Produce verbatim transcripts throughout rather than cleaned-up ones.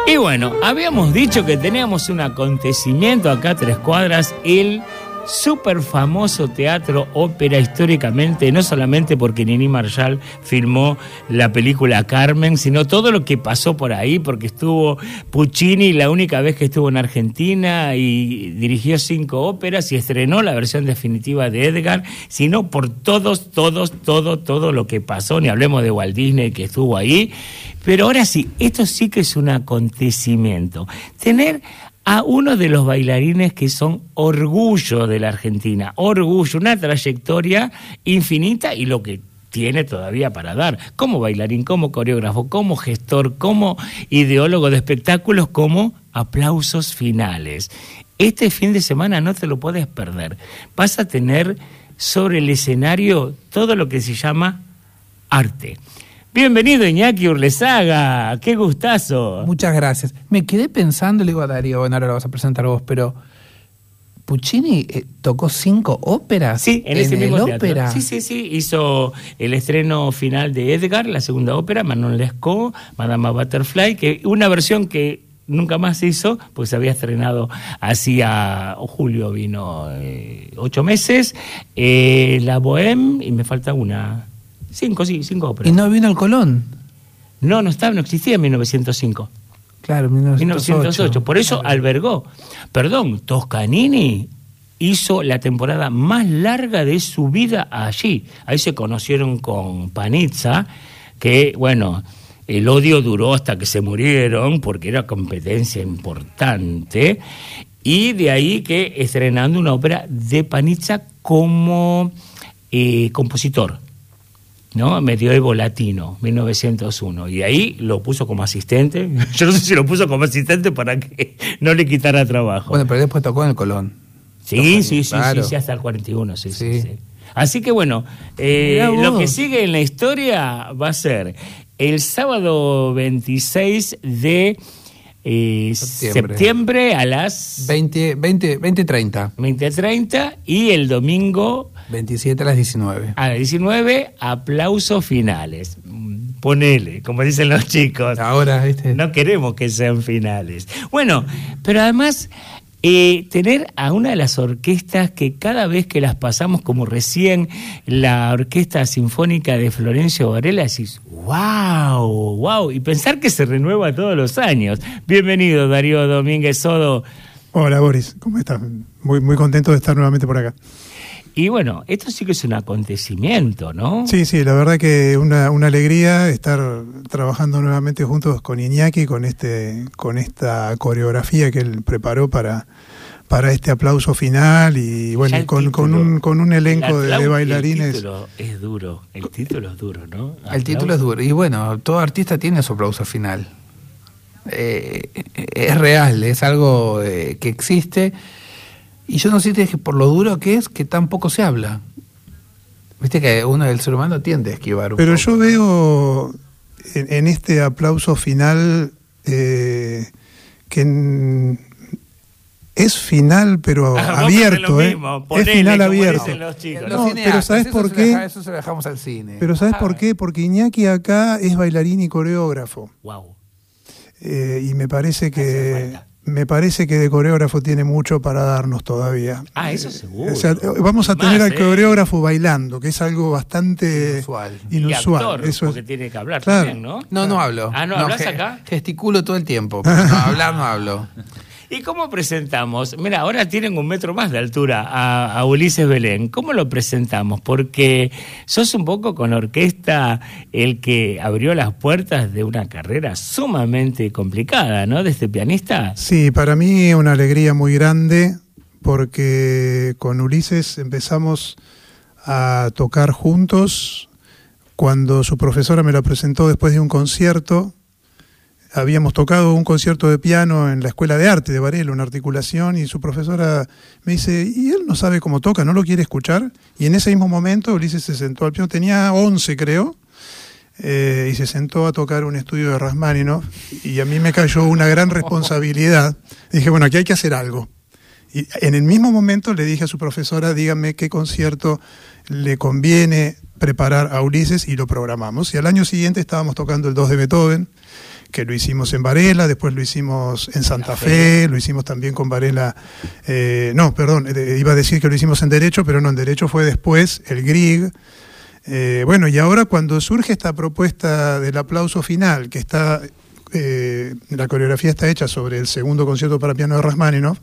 Y bueno, habíamos dicho que teníamos un acontecimiento acá a tres cuadras, el súper famoso teatro ópera históricamente, no solamente porque Nini Marshall filmó la película Carmen, sino todo lo que pasó por ahí, porque estuvo Puccini la única vez que estuvo en Argentina y dirigió cinco óperas y estrenó la versión definitiva de Edgar, sino por todos, todos, todo, todo lo que pasó, ni hablemos de Walt Disney que estuvo ahí. Pero ahora sí, esto sí que es un acontecimiento. Tener a uno de los bailarines que son orgullo de la Argentina, orgullo, una trayectoria infinita y lo que tiene todavía para dar, como bailarín, como coreógrafo, como gestor, como ideólogo de espectáculos, como aplausos finales. Este fin de semana no te lo puedes perder. Vas a tener sobre el escenario todo lo que se llama arte. Bienvenido, Iñaki Urlezaga, qué gustazo. Muchas gracias. Me quedé pensando, le digo a Darío, bueno, ahora lo vas a presentar vos, pero Puccini eh, tocó cinco óperas. Sí, en, en ese mismo teatro. Ópera. Sí, sí, sí, hizo el estreno final de Edgar, la segunda ópera, Manon Lescaut, Madama Butterfly, que una versión que nunca más se hizo, pues se había estrenado hacía, oh, julio vino eh, ocho meses, eh, La Bohème, y me falta una... Cinco, sí, cinco óperas. ¿Y no vino al Colón? No, no estaba, no existía en mil novecientos cinco. Claro, mil novecientos ocho. mil novecientos ocho. Por eso claro. albergó. Perdón, Toscanini hizo la temporada más larga de su vida allí. Ahí se conocieron con Panizza, que, bueno, el odio duró hasta que se murieron, porque era competencia importante. Y de ahí que estrenando una ópera de Panizza como eh, compositor, ¿no? Medioevo latino, mil novecientos uno. Y ahí lo puso como asistente. Yo no sé si lo puso como asistente para que no le quitara trabajo. Bueno, pero después tocó en el Colón. Sí, sí, sí, claro. sí, sí, hasta el cuarenta y uno, sí, sí, sí. sí. Así que bueno, eh, lo que sigue en la historia va a ser el sábado veintiséis de eh, septiembre. septiembre a las veinte, veinte, veinte treinta. veinte treinta y el domingo veintisiete a las diecinueve. A las diecinueve, aplausos finales. Ponele, como dicen los chicos. Ahora, ¿viste? No queremos que sean finales. Bueno, pero además, eh, tener a una de las orquestas que cada vez que las pasamos, como recién la Orquesta Sinfónica de Florencio Varela, decís, wow, wow, y pensar que se renueva todos los años. Bienvenido, Darío Domínguez Sodo. Hola, Boris, ¿cómo estás? Muy, muy contento de estar nuevamente por acá. Y bueno, esto sí que es un acontecimiento, ¿no? Sí, sí, la verdad que una, una alegría estar trabajando nuevamente juntos con Iñaki, con este, con esta coreografía que él preparó para, para este aplauso final y bueno, con, título, con un con un elenco de, de bailarines. El título es duro, el título es duro, ¿no? Aplauso. El título es duro. Y bueno, todo artista tiene su aplauso final. Eh, es real, es algo eh, que existe. Y yo no sé si es que por lo duro que es, que tan poco se habla. Viste que uno del ser humano tiende a esquivar un Pero poco. yo veo en, en este aplauso final eh, que en, es final, pero ah, abierto, ¿eh? Es final abierto. Los chicos, no, pero ¿sabes por qué? Deja, eso se lo dejamos al cine. Pero ¿sabes ah, por qué? Porque Iñaki acá es bailarín y coreógrafo. Wow. Eh, y me parece que... Me parece que de coreógrafo tiene mucho para darnos todavía. Ah, eso seguro. O sea, vamos a tener Más, al ¿eh? coreógrafo bailando, que es algo bastante inusual. inusual. Y actor, eso porque es... tiene que hablar claro. también, ¿no? No, no hablo. Ah, ¿no, no hablas ge- acá? Gesticulo todo el tiempo, pero no, hablar no hablo. ¿Y cómo presentamos? Mira, ahora tienen un metro más de altura a, a Ulises Belén. ¿Cómo lo presentamos? Porque sos un poco con orquesta el que abrió las puertas de una carrera sumamente complicada, ¿no? De este pianista. Sí, para mí una alegría muy grande porque con Ulises empezamos a tocar juntos cuando su profesora me la presentó después de un concierto. Habíamos tocado un concierto de piano en la Escuela de Arte de Varela, una articulación, y su profesora me dice, y él no sabe cómo toca, ¿no lo quiere escuchar? Y en ese mismo momento Ulises se sentó al piano, tenía once creo, eh, y se sentó a tocar un estudio de Rachmaninoff, y a mí me cayó una gran responsabilidad. Dije, bueno, aquí hay que hacer algo. Y en el mismo momento le dije a su profesora, dígame qué concierto le conviene preparar a Ulises, y lo programamos. Y al año siguiente estábamos tocando el dos de Beethoven, que lo hicimos en Varela, después lo hicimos en Santa Fe, lo hicimos también con Varela, eh, no, perdón, eh, iba a decir que lo hicimos en Derecho, pero no, en Derecho fue después, el Grieg. Eh, bueno, y ahora cuando surge esta propuesta del aplauso final, que está, eh, la coreografía está hecha sobre el segundo concierto para piano de Rajmáninov,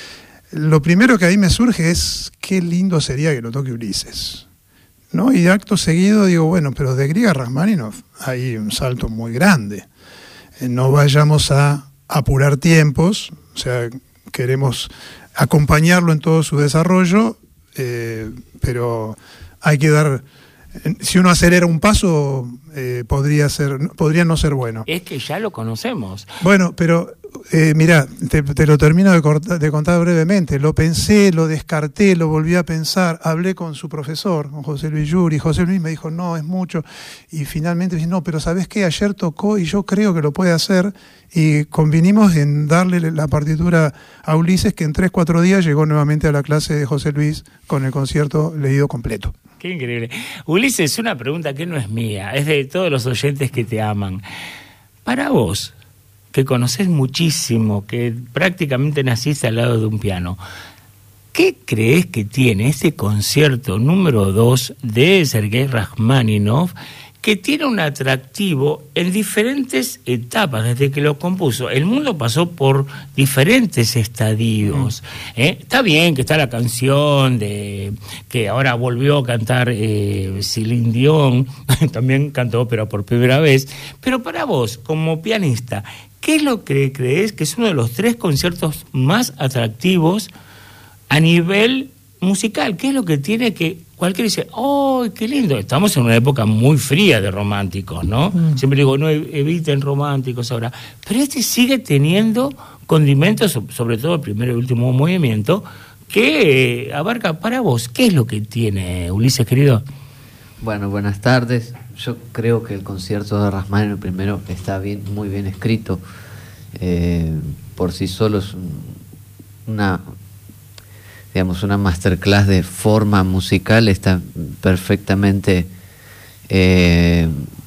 lo primero que ahí me surge es qué lindo sería que lo toque Ulises, ¿no? Y acto seguido digo, bueno, pero de Grieg a Rajmáninov hay un salto muy grande. Eh, no vayamos a apurar tiempos, o sea, queremos acompañarlo en todo su desarrollo, eh, pero hay que dar... Si uno acelera un paso, eh, podría ser, podría no ser bueno. Es que ya lo conocemos. Bueno, pero eh, mirá, te, te lo termino de, corta, de contar brevemente. Lo pensé, lo descarté, lo volví a pensar. Hablé con su profesor, con José Luis Yuri. José Luis me dijo, no, es mucho. Y finalmente dije, no, pero ¿sabés qué? Ayer tocó y yo creo que lo puede hacer. Y convinimos en darle la partitura a Ulises, que en tres, cuatro días llegó nuevamente a la clase de José Luis con el concierto leído completo. Qué increíble. Ulises, una pregunta que no es mía, es de todos los oyentes que te aman. Para vos, que conocés muchísimo, que prácticamente naciste al lado de un piano, ¿qué crees que tiene ese concierto número dos de Sergei Rajmáninov que tiene un atractivo en diferentes etapas desde que lo compuso? El mundo pasó por diferentes estadios. ¿eh? Está bien que está la canción de que ahora volvió a cantar eh, Celine Dion, también cantó ópera por primera vez, pero para vos, como pianista, ¿qué es lo que crees que es uno de los tres conciertos más atractivos a nivel musical? ¿Qué es lo que tiene que cualquiera dice, ¡oh, qué lindo! Estamos en una época muy fría de románticos, ¿no? Mm. Siempre digo, no eviten románticos ahora. Pero este sigue teniendo condimentos, sobre todo el primero y último movimiento, que eh, abarca para vos. ¿Qué es lo que tiene, Ulises, querido? Bueno, buenas tardes. Yo creo que el concierto de Rajmáninov primero está bien, muy bien escrito. Eh, por sí solo es una... digamos, una masterclass de forma musical, está perfectamente eh,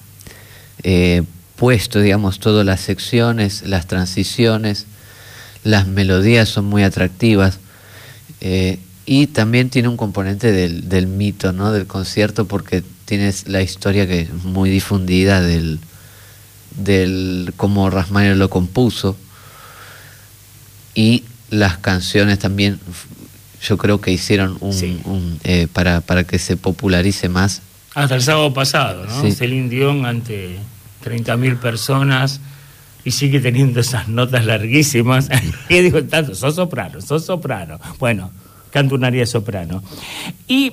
eh, puesto, digamos, todas las secciones, las transiciones, las melodías son muy atractivas, eh, y también tiene un componente del, del mito, ¿no?, del concierto, porque tienes la historia que es muy difundida del, del cómo Rajmáninov lo compuso, y las canciones también. Yo creo que hicieron un, sí. un eh, para, para que se popularice más. Hasta el sábado pasado, ¿no? Sí. Celine Dion ante treinta mil personas y sigue teniendo esas notas larguísimas. Y digo, tanto, sos soprano, sos soprano. Bueno, canto un aria soprano. Y,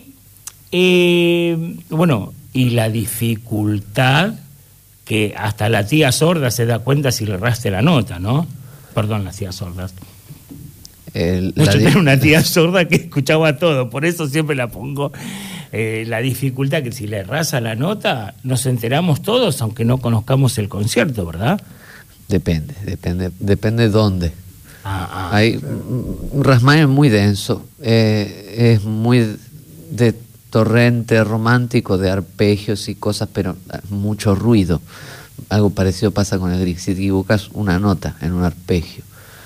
eh, bueno, y la dificultad que hasta la tía sorda se da cuenta si le erraste la nota, ¿no? Perdón, las tías sordas. El, Yo tengo una tía sorda que escuchaba todo, por eso siempre la pongo. Eh, la dificultad que si le errasa la nota, nos enteramos todos, aunque no conozcamos el concierto, ¿verdad? Depende, depende, depende dónde. Ah, ah, Hay un Rajmáninov muy denso, eh, es muy de torrente romántico, de arpegios y cosas, pero mucho ruido. Algo parecido pasa con el Grieg. Si te equivocas una nota en un arpegio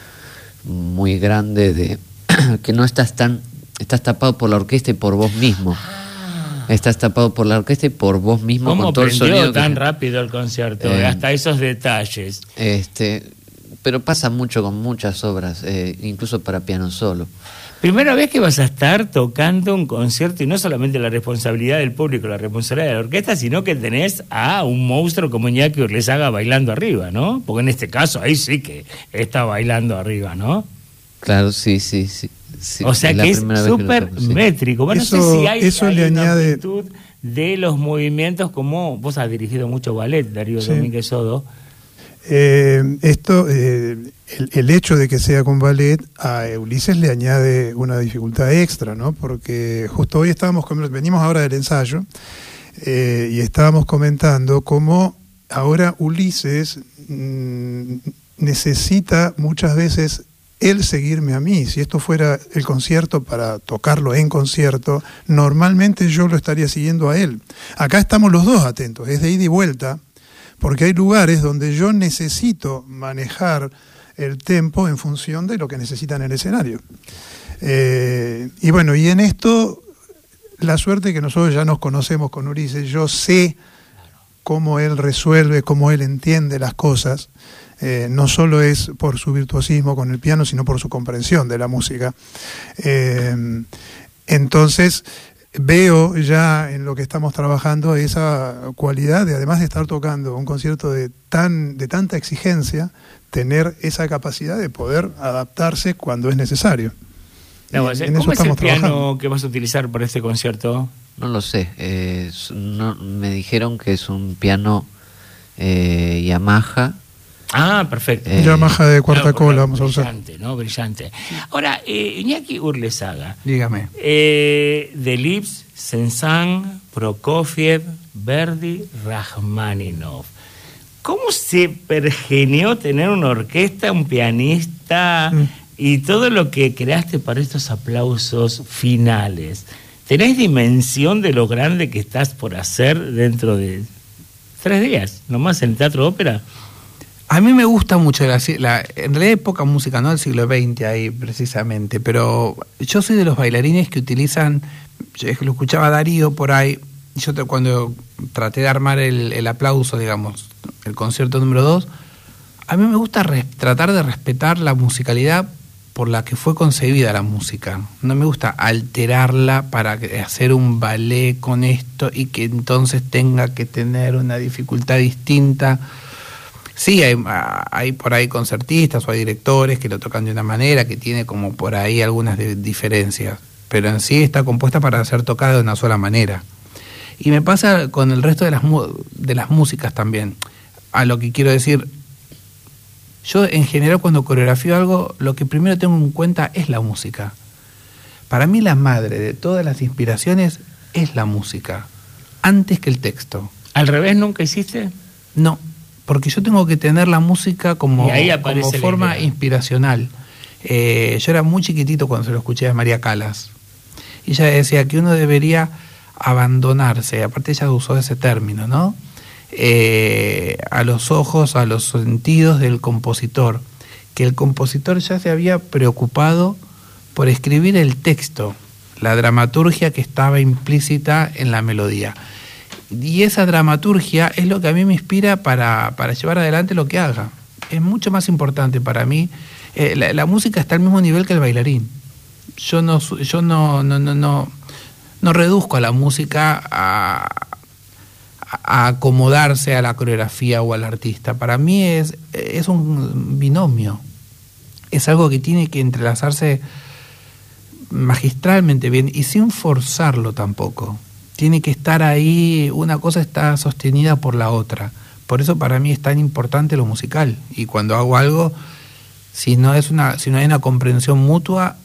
muy grande, de que no estás tan, estás tapado por la orquesta y por vos mismo. Estás tapado por la orquesta y por vos mismo. ¿Cómo con todo el sonido tan que... rápido el concierto? Eh, hasta esos detalles. Este, pero pasa mucho con muchas obras, eh, incluso para piano solo. Primera vez que vas a estar tocando un concierto y no solamente la responsabilidad del público, la responsabilidad de la orquesta, sino que tenés a un monstruo como Iñaki Urlesaga bailando arriba, ¿no? Porque en este caso ahí sí que está bailando arriba, ¿no? Claro, sí, sí, sí. sí. O sea que es súper sí. métrico. Bueno, eso, no sé si hay, eso hay le una añade... amplitud de los movimientos, como vos has dirigido mucho ballet, Darío sí. Domínguez Sodo. Eh, esto, eh, el, el hecho de que sea con ballet a Ulises le añade una dificultad extra, ¿no? Porque justo hoy estábamos, venimos ahora del ensayo eh, y estábamos comentando cómo ahora Ulises mmm, necesita muchas veces él seguirme a mí. Si esto fuera el concierto para tocarlo en concierto, normalmente yo lo estaría siguiendo a él. Acá estamos los dos atentos, es de ida y vuelta, porque hay lugares donde yo necesito manejar el tempo en función de lo que necesita en el escenario. Eh, y bueno, y en esto, la suerte que nosotros ya nos conocemos con Ulises, yo sé cómo él resuelve, cómo él entiende las cosas. Eh, no solo es por su virtuosismo con el piano, sino por su comprensión de la música. Eh, entonces, veo ya en lo que estamos trabajando esa cualidad de, además de estar tocando un concierto de, tan, de tanta exigencia, tener esa capacidad de poder adaptarse cuando es necesario. No, en, en ¿Cómo es el piano trabajando. que vas a utilizar para este concierto? No lo sé. Eh, no, me dijeron que es un piano eh, Yamaha. Ah, perfecto. Eh, Yamaha de cuarta no, cola, vamos a usar. Brillante, ¿no? Brillante. Ahora, eh, Iñaki Urlesaga. Dígame. Eh, Delibes, Saint-Saëns, Prokofiev, Verdi, Rachmaninoff. ¿Cómo se pergenió tener una orquesta, un pianista mm. y todo lo que creaste para estos aplausos finales? ¿Tenés dimensión de lo grande que estás por hacer dentro de tres días, nomás en el Teatro Ópera? A mí me gusta mucho, la, la, en realidad hay poca música, ¿no? Del siglo veinte ahí precisamente, pero yo soy de los bailarines que utilizan, yo lo escuchaba Darío por ahí, yo te, cuando traté de armar el, el aplauso, digamos, el concierto número dos, a mí me gusta res, tratar de respetar la musicalidad por la que fue concebida la música. No me gusta alterarla para hacer un ballet con esto y que entonces tenga que tener una dificultad distinta. Sí, hay, hay por ahí concertistas o hay directores que lo tocan de una manera, que tiene como por ahí algunas de, diferencias, pero en sí está compuesta para ser tocada de una sola manera. Y me pasa con el resto de las, de las músicas también. A lo que quiero decir, yo en general cuando coreografío algo, lo que primero tengo en cuenta es la música. Para mí la madre de todas las inspiraciones es la música, antes que el texto. ¿Al revés nunca hiciste? No. Porque yo tengo que tener la música como, como forma inspiracional. Eh, yo era muy chiquitito cuando se lo escuché a María Callas. Y ella decía que uno debería abandonarse, aparte ella usó ese término, ¿no? Eh, a los ojos, a los sentidos del compositor. Que el compositor ya se había preocupado por escribir el texto, la dramaturgia que estaba implícita en la melodía. Y esa dramaturgia es lo que a mí me inspira para, para llevar adelante lo que haga. Es mucho más importante para mí. Eh, la, la música está al mismo nivel que el bailarín. Yo no, yo no, no, no, no, no reduzco a la música a, a acomodarse a la coreografía o al artista. Para mí es, es un binomio. Es algo que tiene que entrelazarse magistralmente bien y sin forzarlo tampoco. Tiene que estar ahí, una cosa está sostenida por la otra. Por eso para mí es tan importante lo musical. Y cuando hago algo, si no es una, si no hay una comprensión mutua,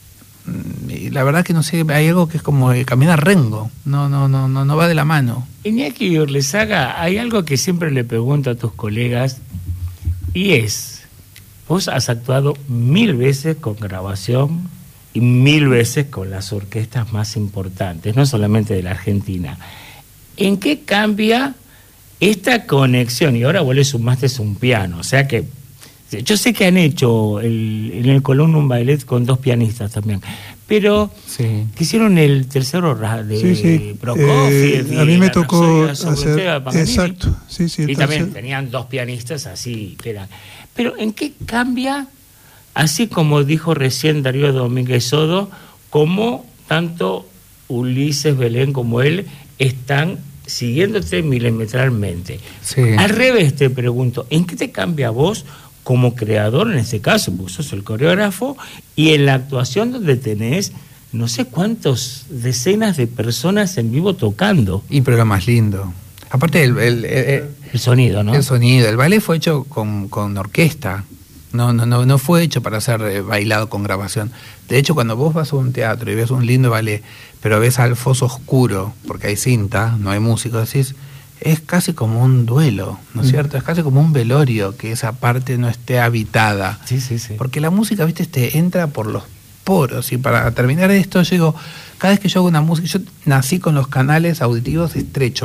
la verdad que no sé, hay algo que es como caminar rengo, no, no, no, no, no va de la mano. Iñaki Urlesaga, hay algo que siempre le pregunto a tus colegas, y es, vos has actuado mil veces con grabación y mil veces con las orquestas más importantes, no solamente de la Argentina. ¿En qué cambia esta conexión? Y ahora vos le sumaste un piano, o sea que yo sé que han hecho el, en el Colón un ballet con dos pianistas también, pero sí. que hicieron el tercero de sí, sí. Prokofiev. Eh, a mí me tocó hacer, exacto, sí, sí, y también tenían dos pianistas así que eran. Pero ¿en qué cambia? Así como dijo recién Darío Domínguez Sodo, como tanto Ulises Belén como él están siguiéndote milimetralmente. Sí. Al revés te pregunto, ¿en qué te cambia vos como creador, en este caso, vos sos el coreógrafo, y en la actuación donde tenés no sé cuántos decenas de personas en vivo tocando? Y pero lo más lindo. Aparte el, el, el, el sonido, ¿no? El sonido. El ballet fue hecho con, con orquesta. No, no, no, no fue hecho para ser bailado con grabación. De hecho, cuando vos vas a un teatro y ves un lindo ballet, pero ves al foso oscuro, porque hay cinta, no hay músico, decís, es casi como un duelo, ¿no es mm. cierto? Es casi como un velorio que esa parte no esté habitada. Sí, sí, sí. Porque la música, viste, te entra por los poros. Y para terminar esto, yo digo, cada vez que yo hago una música, yo nací con los canales auditivos estrechos,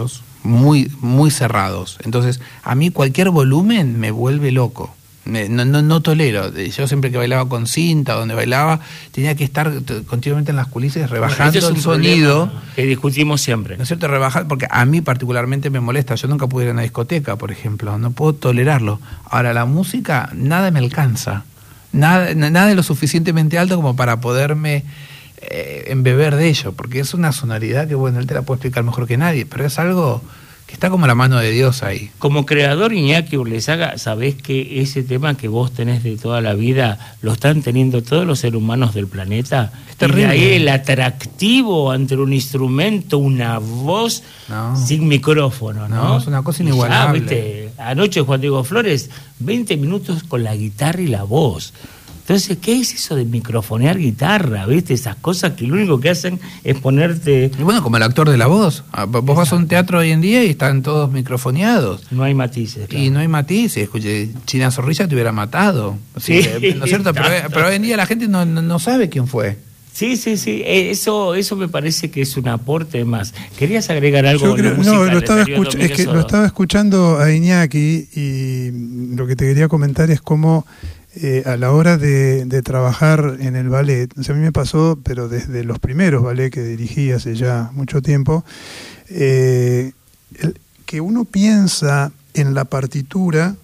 muy, muy cerrados. Entonces, a mí cualquier volumen me vuelve loco. Me, no, no, no tolero. Yo siempre que bailaba con cinta, donde bailaba, tenía que estar t- continuamente en las culisas rebajando bueno, este es el un sonido. que discutimos siempre. ¿No es cierto? Rebajar, porque a mí particularmente me molesta. Yo nunca pude ir a una discoteca, por ejemplo. No puedo tolerarlo. Ahora, la música, nada me alcanza. Nada, nada de lo suficientemente alto como para poderme eh, embeber de ello. Porque es una sonoridad que, bueno, él te la puede explicar mejor que nadie. Pero es algo que está como la mano de Dios ahí. Como creador, Iñaki Urlesaga, ¿sabés que ese tema que vos tenés de toda la vida lo están teniendo todos los seres humanos del planeta? Es terrible. Y de ahí el atractivo ante un instrumento, una voz No. sin micrófono, ¿no? No, es una cosa Y ya, inigualable. ¿viste? Anoche Juan Diego Flores, veinte minutos con la guitarra y la voz. Entonces, ¿qué es eso de microfonear guitarra? ¿Viste? Esas cosas que lo único que hacen es ponerte... Y bueno, como el actor de la voz. Ah, Vos Exacto. vas a un teatro hoy en día y están todos microfoneados. No hay matices. Claro. Y no hay matices. Escuche, China Zorrilla te hubiera matado. Sí, sí, ¿no es cierto? Pero, pero hoy en día la gente no, no, no sabe quién fue. Sí, sí, sí. Eso, eso me parece que es un aporte más. ¿Querías agregar algo? Yo creo, musical, no, lo estaba, escuch- es que lo estaba escuchando a Iñaki y lo que te quería comentar es cómo eh, a la hora de, de trabajar en el ballet, o sea, a mí me pasó, pero desde los primeros ballets que dirigí hace ya mucho tiempo, eh, el, que uno piensa en la partitura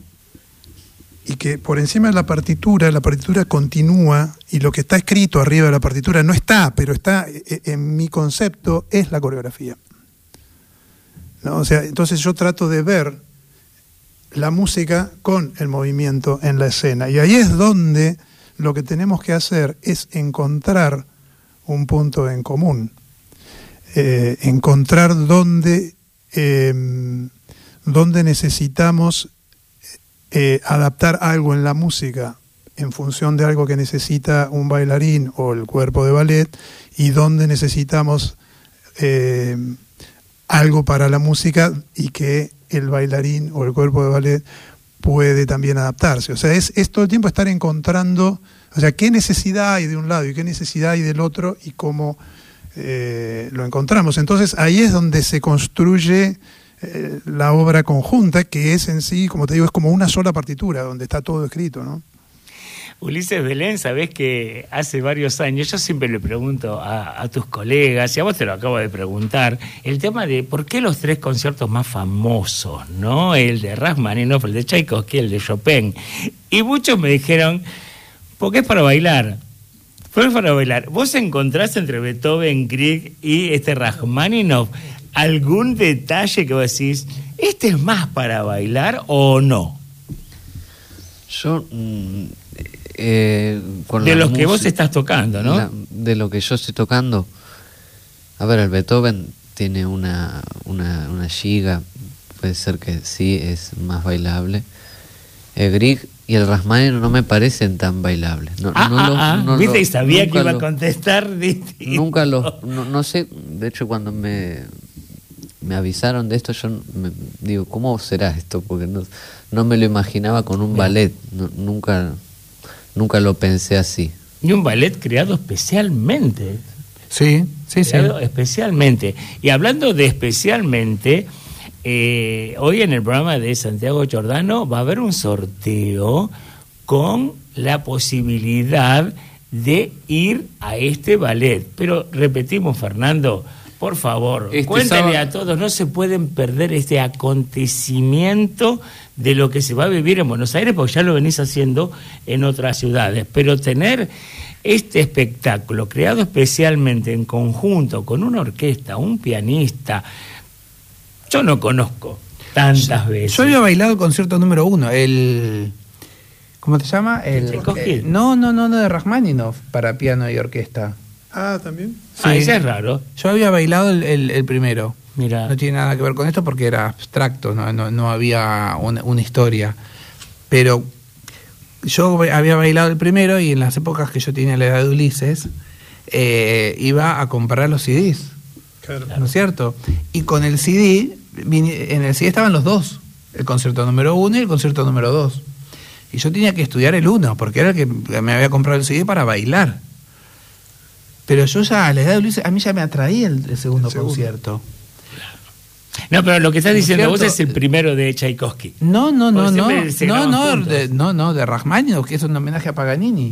y que por encima de la partitura, la partitura continúa y lo que está escrito arriba de la partitura no está, pero está, en mi concepto, es la coreografía. ¿No? O sea, entonces yo trato de ver la música con el movimiento en la escena. Y ahí es donde lo que tenemos que hacer es encontrar un punto en común. Eh, encontrar dónde, eh, dónde necesitamos Eh, adaptar algo en la música en función de algo que necesita un bailarín o el cuerpo de ballet y donde necesitamos eh, algo para la música y que el bailarín o el cuerpo de ballet puede también adaptarse. O sea, es, es todo el tiempo estar encontrando, o sea, qué necesidad hay de un lado y qué necesidad hay del otro y cómo eh, lo encontramos. Entonces ahí es donde se construye Eh, la obra conjunta, que es en sí, como te digo, es como una sola partitura donde está todo escrito, ¿no? Ulises Belén, sabés que hace varios años, yo siempre le pregunto a, a tus colegas, y a vos te lo acabo de preguntar, el tema de por qué los tres conciertos más famosos, ¿no? El de Rachmaninoff, el de Tchaikovsky, el de Chopin. Y muchos me dijeron, porque es para bailar. Fue para bailar. ¿Vos encontrás entre Beethoven, Grieg y este Rachmaninoff algún detalle que vos decís, este es más para bailar o no? Yo, eh, con de la los que música, vos estás tocando, ¿no? La, de lo que yo estoy tocando. A ver, el Beethoven tiene una, una, una giga, puede ser que sí, es más bailable. El Grieg y el Rachmaninoff no me parecen tan bailables. No, ah, no ah, los, ah. no ¿Viste? Los, y sabía que iba lo, a contestar distinto. Nunca los... No, no sé, de hecho cuando me, me avisaron de esto, yo me, digo, ¿cómo será esto? Porque no, no me lo imaginaba con un ballet. No, nunca, nunca lo pensé así. Y un ballet creado especialmente. Sí, sí, creado sí. especialmente. Y hablando de especialmente... Eh, hoy en el programa de Santiago Giordano va a haber un sorteo con la posibilidad de ir a este ballet. Pero repetimos, Fernando, por favor, este cuéntale sábado... a todos, no se pueden perder este acontecimiento de lo que se va a vivir en Buenos Aires, porque ya lo venís haciendo en otras ciudades. Pero tener este espectáculo creado especialmente en conjunto con una orquesta, un pianista... Yo no conozco tantas yo, veces. Yo había bailado el concierto número uno, el... ¿Cómo te llama? El, ¿El eh, no, no, no, no, de Rachmaninoff, para piano y orquesta. Ah, ¿también? Sí. Ah, ese es raro. Yo había bailado el, el, el primero. Mira. No tiene nada que ver con esto porque era abstracto, no, no, no había una, una historia. Pero yo había bailado el primero y en las épocas que yo tenía la edad de Ulises, eh, iba a comprar los C Ds. Claro. ¿No es cierto? Y con el C D, en el C D estaban los dos, el concierto número uno y el concierto número dos. Y yo tenía que estudiar el uno, porque era el que me había comprado el C D para bailar. Pero yo ya, a la edad de Ulises, a mí ya me atraía el, el, segundo, el segundo concierto. No, pero lo que estás ¿No es diciendo vos cierto? es el primero de Tchaikovsky. No, no, no, Porque no, siempre se no, graban no, juntos. de, no, no, de Rachmaninoff, que es un homenaje a Paganini.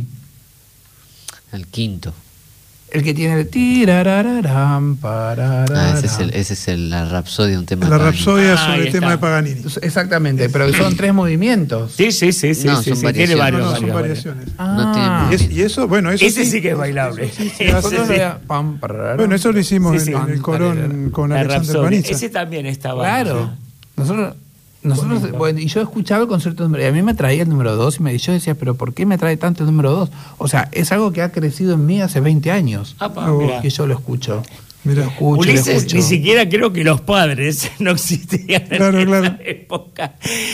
El quinto. El que tiene el tirarararam, parararam. Ah, ese es, el, ese es el, la rapsodia, un tema La de Paganini. rapsodia Ah, sobre ahí el tema está. de Paganini. Exactamente, pero son tres movimientos. Sí, sí, sí, sí, No, sí, son sí, tiene variaciones. varios, No, no, son varios, varios. variaciones. No tiene Ah. Y, es- y eso, bueno, eso Ese sí, sí que es bailable. eso sí se Ese hace. Nosotros sí. era pam, parararam. Bueno, eso lo hicimos Sí, en, sí. en el Colón con La Alexander Rapsodia. Panizza. Ese también estaba. Claro. Nosotros, nosotros bueno, y yo escuchaba el concierto número, y a mí me traía el número dos y me, yo decía, pero ¿por qué me trae tanto el número dos? O sea, es algo que ha crecido en mí hace veinte años. Apa, Oh. mirá. Que yo lo escucho. Mirá. Lo escucho, lo Ulises, escucho. ni siquiera creo que los padres no existían en Claro, esa claro. época.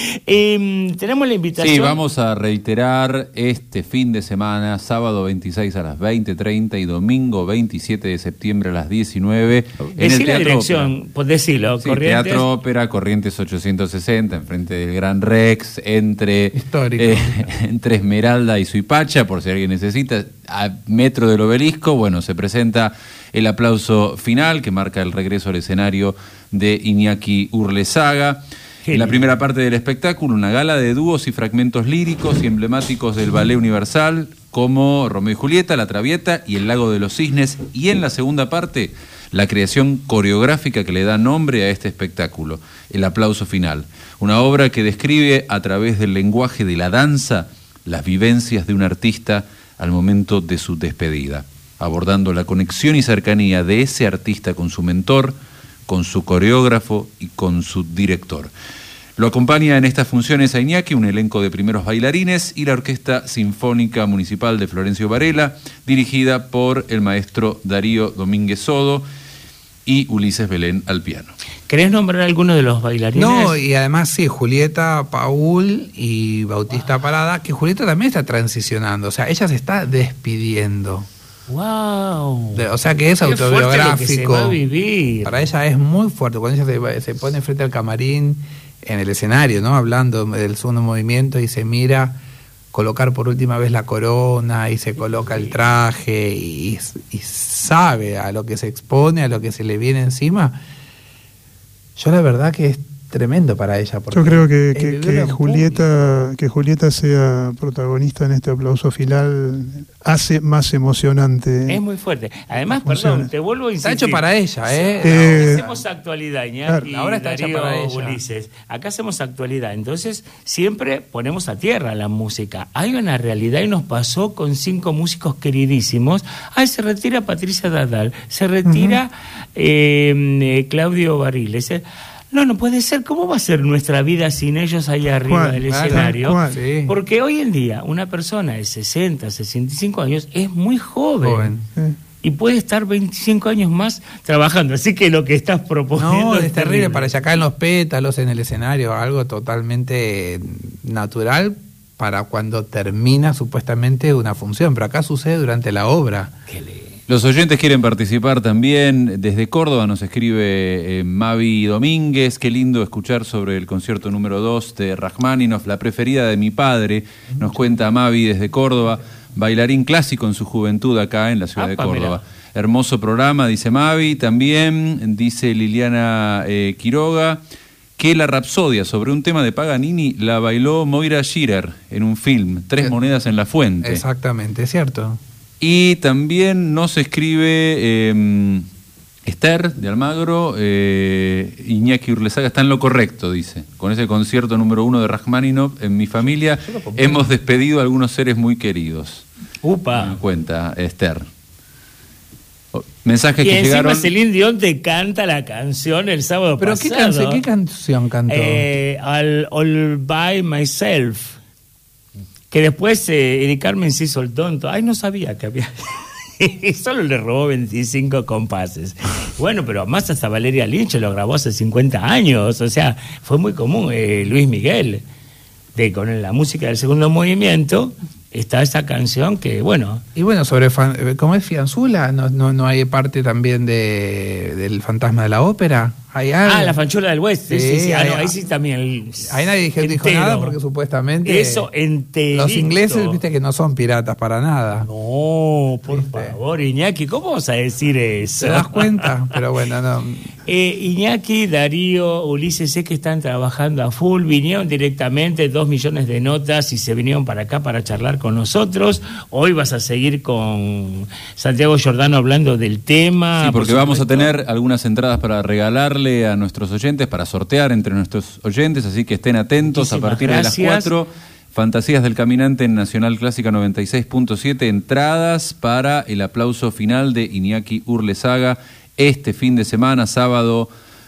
Eh, tenemos la invitación. Sí, vamos a reiterar este fin de semana, sábado veintiséis a las veinte treinta y domingo veintisiete de septiembre a las diecinueve. En Decí el la Teatro dirección, Ópera. pues decilo, Sí, Corrientes. Teatro Ópera, Corrientes ochocientos sesenta, enfrente del Gran Rex, entre, Histórico. eh, entre Esmeralda y Suipacha, por si alguien necesita, a metro del obelisco. Bueno, se presenta el aplauso final que marca el regreso al escenario de Iñaki Urlesaga. Qué En la lindo. primera parte del espectáculo, una gala de dúos y fragmentos líricos y emblemáticos del Ballet Universal, como Romeo y Julieta, La Traviata y El Lago de los Cisnes. Y en la segunda parte, la creación coreográfica que le da nombre a este espectáculo, el aplauso final. Una obra que describe a través del lenguaje de la danza las vivencias de un artista al momento de su despedida, abordando la conexión y cercanía de ese artista con su mentor, con su coreógrafo y con su director. Lo acompaña en estas funciones a Iñaki un elenco de primeros bailarines y la Orquesta Sinfónica Municipal de Florencio Varela, dirigida por el maestro Darío Domínguez Sodo y Ulises Belén al piano. ¿Querés nombrar alguno de los bailarines? No, y además sí, Julieta Paul y Bautista Parada, que Julieta también está transicionando, o sea, ella se está despidiendo. ¡Wow! De- o sea que es Qué fuerte autobiográfico. lo que se va a vivir. Para ella es muy fuerte. Cuando ella se, se pone frente al camarín, en el escenario, ¿no? Hablando del segundo movimiento y se mira colocar por última vez la corona y se coloca el traje y, y sabe a lo que se expone, a lo que se le viene encima. Yo la verdad que es tremendo para ella. porque Yo creo que, el que, vivirlo que en Julieta que Julieta sea protagonista en este aplauso final hace más emocionante. Es muy fuerte. Además, Funciona. perdón, te vuelvo a insistir. Está hecho para ella, ¿eh? Eh, Hacemos actualidad, Iñaki, claro. y Ahora está hecha Darío para ella. Ulises. Acá hacemos actualidad. Entonces, siempre ponemos a tierra la música. Hay una realidad y nos pasó con cinco músicos queridísimos. Ay, se retira Patricia Dadal, se retira eh, eh, Claudio Barriles. Eh, No, no puede ser. ¿Cómo va a ser nuestra vida sin ellos ahí arriba ¿Cuál? del Claro, escenario? ¿cuál? Sí. Porque hoy en día una persona de sesenta, sesenta y cinco años es muy joven. Joven. Eh, Y puede estar veinticinco años más trabajando. Así que lo que estás proponiendo No, es terrible para ella caen los pétalos en el escenario, algo totalmente natural para cuando termina supuestamente una función, pero acá sucede durante la obra. Qué le- Los oyentes quieren participar también. Desde Córdoba nos escribe eh, Mavi Domínguez. Qué lindo escuchar sobre el concierto número dos de Rachmaninoff, la preferida de mi padre. Nos cuenta Mavi desde Córdoba, bailarín clásico en su juventud acá en la ciudad Apa, de Córdoba. mirá. Hermoso programa, dice Mavi. También dice Liliana eh, Quiroga que la Rapsodia sobre un tema de Paganini la bailó Moira Shearer en un film, Tres Eh, monedas en la fuente. Exactamente, es cierto. Y también nos escribe eh, Esther de Almagro, eh, Iñaki Urlesaga está en lo correcto, dice. Con ese concierto número uno de Rachmaninoff, en mi familia hemos despedido a algunos seres muy queridos. Upa. Me cuenta Esther. O- Mensajes Y que encima llegaron. Celine Dion te canta la canción el sábado ¿Pero qué, pasado. canción, qué canción cantó? Eh, all, All by Myself. Que después eh, Eric Carmen se hizo el tonto. Ay, no sabía que había... Solo le robó veinticinco compases. Bueno, pero más hasta Valeria Lynch lo grabó hace cincuenta años. O sea, fue muy común. Eh, Luis Miguel, de, con la música del segundo movimiento, está esa canción que, bueno... Y bueno, sobre fan- ¿cómo es Fianzula? ¿No, no, no hay parte también de, del fantasma de la ópera? ¿Hay algo? Ah, la fanchula del oeste. Sí, sí, sí. Ah, ahí, no, ahí sí también. El, ahí nadie dijo, dijo nada porque supuestamente... Eso enterito. Los ingleses, viste que no son piratas para nada. No, por ¿Viste? favor, Iñaki, ¿cómo vas a decir eso? ¿Te das cuenta? Pero bueno, no... Eh, Iñaki, Darío, Ulises, sé que están trabajando a full, vinieron directamente, dos millones de notas y se vinieron para acá para charlar con nosotros. Hoy vas a seguir con Santiago Giordano hablando del tema. Sí, porque por vamos a supuesto. tener algunas entradas para regalarle a nuestros oyentes, para sortear entre nuestros oyentes, así que estén atentos. Muchísimas a partir gracias. de las cuatro. Fantasías del Caminante en Nacional Clásica noventa y seis punto siete, entradas para el aplauso final de Iñaki Urlesaga este fin de semana, sábado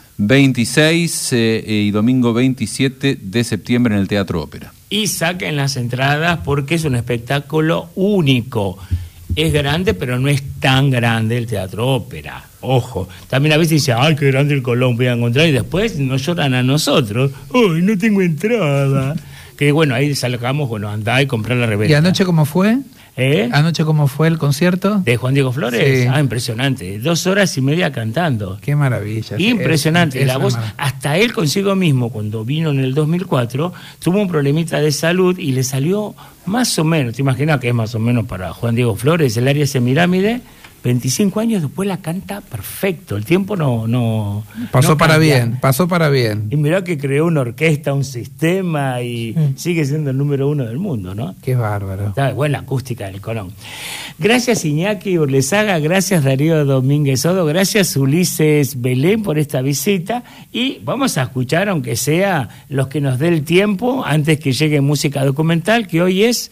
veintiséis eh, y domingo veintisiete de septiembre en el Teatro Ópera. Y saquen las entradas porque es un espectáculo único. Es grande, pero no es tan grande el Teatro Ópera. Ojo, también a veces dice, ay, qué grande el Colón, voy a encontrar, y después nos lloran a nosotros. Ay, no tengo entrada. Que bueno, ahí sacamos, bueno, andá y comprar la revista. ¿Y anoche cómo fue? ¿Eh? ¿Anoche cómo fue el concierto? ¿De Juan Diego Flores? Sí. Ah, impresionante. Dos horas y media cantando. Qué maravilla. Impresionante. Es- es la voz, una mar- hasta él consigo mismo, cuando vino en el dos mil cuatro, tuvo un problemita de salud y le salió más o menos, te imaginas que es más o menos para Juan Diego Flores, el área semirámide, veinticinco años después la canta perfecto. El tiempo no... no Pasó no para cambia. bien, pasó para bien. Y mirá que creó una orquesta, un sistema y sigue siendo el número uno del mundo, ¿no? Qué bárbaro. Está buena acústica del Colón. Gracias Iñaki Urlesaga, gracias Darío Domínguez Sodo, gracias Ulises Belén por esta visita y vamos a escuchar, aunque sea los que nos dé el tiempo, antes que llegue música documental, que hoy es,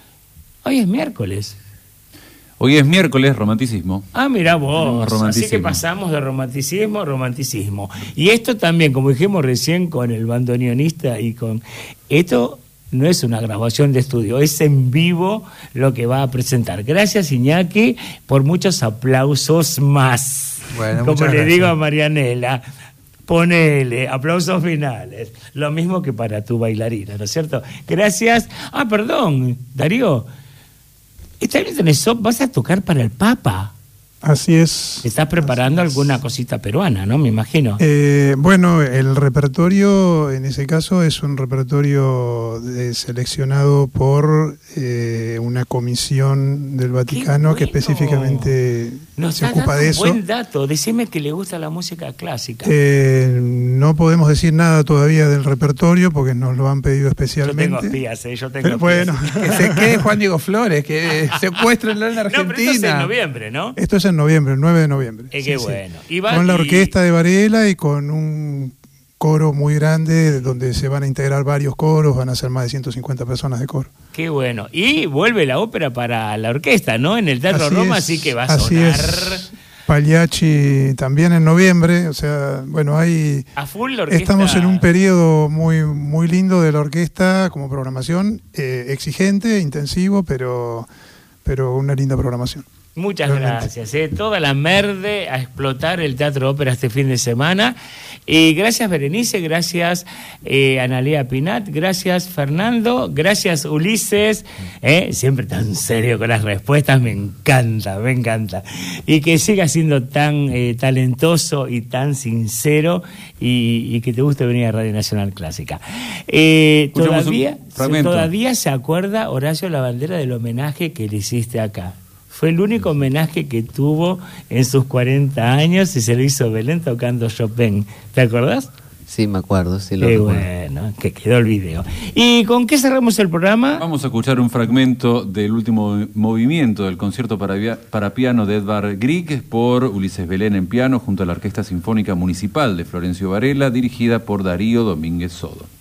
hoy es miércoles. Hoy es miércoles, romanticismo. Ah, mira Tenemos vos, así romanticismo. que pasamos de romanticismo a romanticismo. Y esto también, como dijimos recién con el bandoneonista y con... Esto no es una grabación de estudio, es en vivo lo que va a presentar. Gracias Iñaki por muchos aplausos más. Bueno, como muchas le gracias. digo a Marianela, ponele aplausos finales. Lo mismo que para tu bailarina, ¿no es cierto? Gracias. Ah, perdón, Darío. Esta vez tenés- vas a tocar para el Papa. Así es. Estás preparando alguna cosita peruana, ¿no? Me imagino. Eh, bueno, el repertorio en ese caso es un repertorio de- seleccionado por eh, una comisión del Vaticano que bueno. específicamente Nos se está ocupa dando de un eso. buen dato. Decime que le gusta la música clásica. Eh, no podemos decir nada todavía del repertorio porque nos lo han pedido yo tengo especialmente. espías, ¿eh? Yo tengo Pero bueno, espías. Que se quede Juan Diego Flores, que secuestrenlo en No, pero esto es en Argentina. noviembre, ¿no? esto es en noviembre, el nueve de noviembre. Eh, Sí, qué sí. bueno. Y va- Con la y- orquesta de Varela y con un coro muy grande donde se van a integrar varios coros, van a ser más de ciento cincuenta personas de coro. Qué bueno. Y vuelve la ópera para la orquesta, ¿no? En el Teatro Así Roma, es, así que va a así sonar es. Pagliacci también en noviembre, o sea, bueno, hay a full la orquesta. estamos en un periodo muy muy lindo de la orquesta como programación, eh, exigente, intensivo, pero pero una linda programación. Muchas Realmente. gracias. ¿eh? Toda la merde a explotar el Teatro Ópera este fin de semana. Y gracias Berenice, gracias eh, Analía Pinat, gracias Fernando, gracias Ulises. ¿eh? Siempre tan serio con las respuestas, me encanta, me encanta. Y que siga siendo tan eh, talentoso y tan sincero y, y que te guste venir a Radio Nacional Clásica. Eh, Escuchamos un todavía, fragmento. todavía se acuerda Horacio Lavandera del homenaje que le hiciste acá. Fue el único homenaje que tuvo en sus cuarenta años y se lo hizo Belén tocando Chopin. ¿Te acordás? Sí, me acuerdo, sí lo Qué recuerdo. bueno, que quedó el video. ¿Y con qué cerramos el programa? Vamos a escuchar un fragmento del último movimiento del concierto para, via- para piano de Edvard Grieg por Ulises Belén en piano junto a la Orquesta Sinfónica Municipal de Florencio Varela dirigida por Darío Domínguez Sodo.